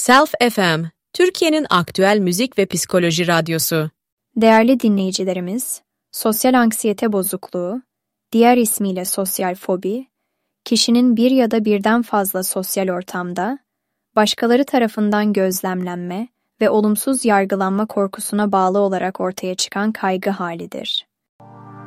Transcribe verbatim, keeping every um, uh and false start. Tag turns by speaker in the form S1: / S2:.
S1: Self F M, Türkiye'nin aktüel müzik ve psikoloji radyosu.
S2: Değerli dinleyicilerimiz, sosyal anksiyete bozukluğu, diğer ismiyle sosyal fobi, kişinin bir ya da birden fazla sosyal ortamda, başkaları tarafından gözlemlenme ve olumsuz yargılanma korkusuna bağlı olarak ortaya çıkan kaygı halidir.